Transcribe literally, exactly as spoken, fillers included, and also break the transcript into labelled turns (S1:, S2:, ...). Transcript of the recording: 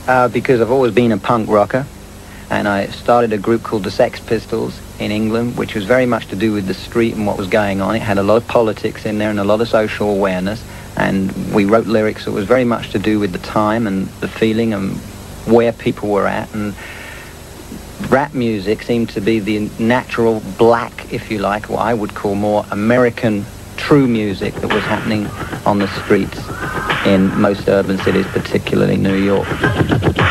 S1: Uh, because I've always been a punk rocker, and I started a group called the Sex Pistols in England, which was very much to do with the street and what was going on. It had a lot of politics in there and a lot of social awareness, and we wrote lyrics that was very much to do with the time and the feeling and where people were at. And rap music seemed to be the natural black, if you like, what I would call more American true music that was happening on the streets in most urban cities, particularly New York.